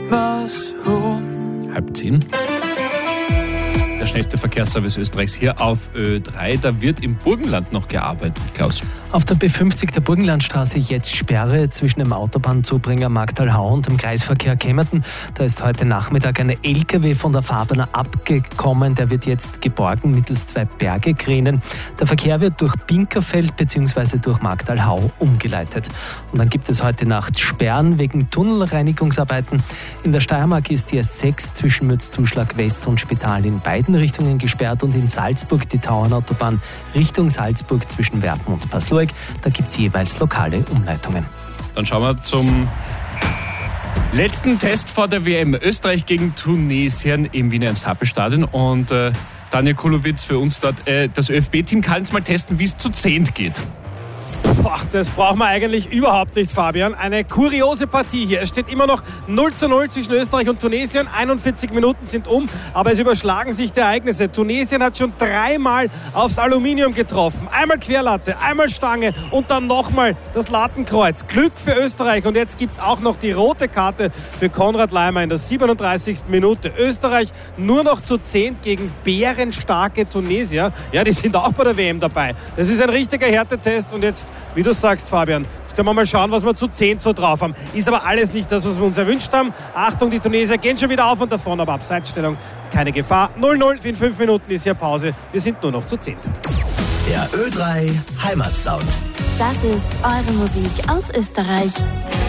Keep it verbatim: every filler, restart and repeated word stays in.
Halb zehn. Der schnellste Verkehrsservice Österreichs hier auf Ö drei. Da wird im Burgenland noch gearbeitet, Klaus. Auf der B fünfzig der Burgenlandstraße jetzt Sperre zwischen dem Autobahnzubringer Magdalhau und dem Kreisverkehr Kemmerton. Da ist heute Nachmittag ein L K W von der Fahrbahn abgekommen. Der wird jetzt geborgen mittels zwei Bergekränen. Der Verkehr wird durch Binkerfeld bzw. durch Magdalhau umgeleitet. Und dann gibt es heute Nacht Sperren wegen Tunnelreinigungsarbeiten. In der Steiermark ist die S sechs zwischen Mützzuschlag West und Spital in beiden Richtungen gesperrt und in Salzburg die Tauernautobahn Richtung Salzburg zwischen Werfen und Pasloek. Da gibt es jeweils lokale Umleitungen. Dann schauen wir zum letzten Test vor der W M. Österreich gegen Tunesien im Wiener Ernst-Happel-Stadion. Und äh, Daniel Kulowitz für uns dort. Äh, das ÖFB-Team kann jetzt mal testen, wie es zu zehnt geht. Boah, das brauchen wir eigentlich überhaupt nicht, Fabian. Eine kuriose Partie hier. Es steht immer noch null zu null zwischen Österreich und Tunesien. einundvierzig Minuten sind um, aber es überschlagen sich die Ereignisse. Tunesien hat schon dreimal aufs Aluminium getroffen. Einmal Querlatte, einmal Stange und dann nochmal das Lattenkreuz. Glück für Österreich. Und jetzt gibt es auch noch die rote Karte für Konrad Laimer in der siebenunddreißigsten Minute. Österreich nur noch zu zehnt gegen bärenstarke Tunesier. Ja, die sind auch bei der W M dabei. Das ist ein richtiger Härtetest und jetzt, wie du sagst, Fabian, jetzt können wir mal schauen, was wir zu zehn so drauf haben. Ist aber alles nicht das, was wir uns erwünscht haben. Achtung, die Tunesier gehen schon wieder auf und davon, aber Abseitsstellung, keine Gefahr. null null, in fünf Minuten ist hier Pause. Wir sind nur noch zu zehnt. Der Ö drei Heimatsound. Das ist eure Musik aus Österreich.